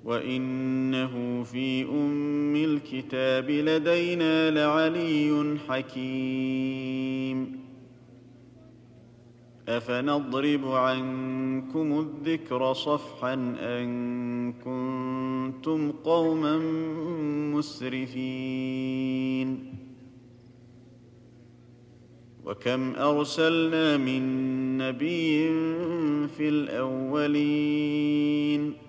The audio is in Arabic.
وإنه في أم الكتاب لدينا لعلي حكيم. أفنضرب عنكم الذكر صفحا أن كنتم قوما مسرفين. وكم أرسلنا من نبي في الأولين